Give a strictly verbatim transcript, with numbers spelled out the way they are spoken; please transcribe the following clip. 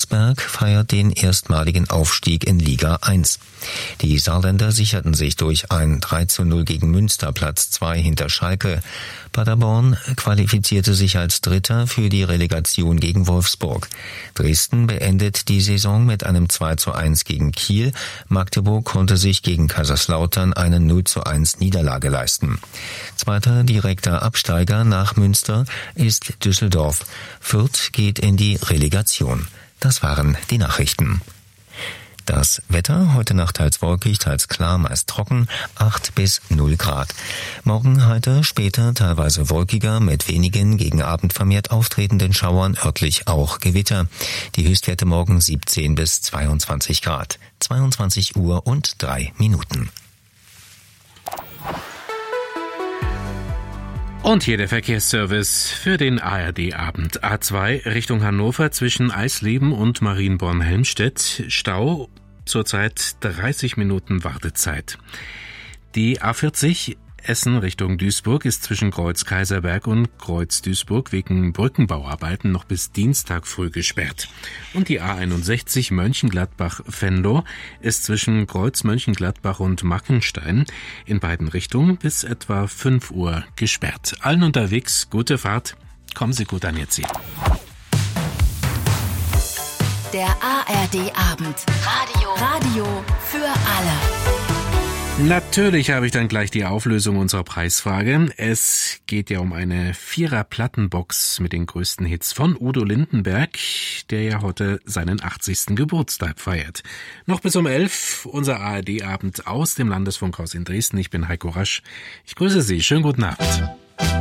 Babelsberg feiert den erstmaligen Aufstieg in Liga eins. Die Saarländer sicherten sich durch ein drei zu null gegen Münster Platz zwei hinter Schalke. Paderborn qualifizierte sich als Dritter für die Relegation gegen Wolfsburg. Dresden beendet die Saison mit einem zwei zu eins gegen Kiel. Magdeburg konnte sich gegen Kaiserslautern eine null zu eins Niederlage leisten. Zweiter direkter Absteiger nach Münster ist Düsseldorf. Fürth geht in die Relegation. Das waren die Nachrichten. Das Wetter, heute Nacht teils wolkig, teils klar, meist trocken, acht bis null Grad. Morgen heiter, später teilweise wolkiger, mit wenigen gegen Abend vermehrt auftretenden Schauern, örtlich auch Gewitter. Die Höchstwerte morgen siebzehn bis zweiundzwanzig Grad. zweiundzwanzig Uhr und drei Minuten. Und hier der Verkehrsservice für den A R D-Abend. A zwei Richtung Hannover zwischen Eisleben und Marienborn-Helmstedt. Stau, zurzeit dreißig Minuten Wartezeit. Die A vierzig Essen Richtung Duisburg ist zwischen Kreuz Kaiserberg und Kreuz Duisburg wegen Brückenbauarbeiten noch bis Dienstag früh gesperrt. Und die A einundsechzig Mönchengladbach-Venlo ist zwischen Kreuz Mönchengladbach und Mackenstein in beiden Richtungen bis etwa fünf Uhr gesperrt. Allen unterwegs gute Fahrt. Kommen Sie gut an Ihr Ziel. Der A R D-Abend. Radio. Radio für alle. Natürlich habe ich dann gleich die Auflösung unserer Preisfrage. Es geht ja um eine Vierer-Plattenbox mit den größten Hits von Udo Lindenberg, der ja heute seinen achtzigsten Geburtstag feiert. Noch bis um elf unser A R D-Abend aus dem Landesfunkhaus in Dresden. Ich bin Heiko Rasch. Ich grüße Sie. Schönen guten Abend.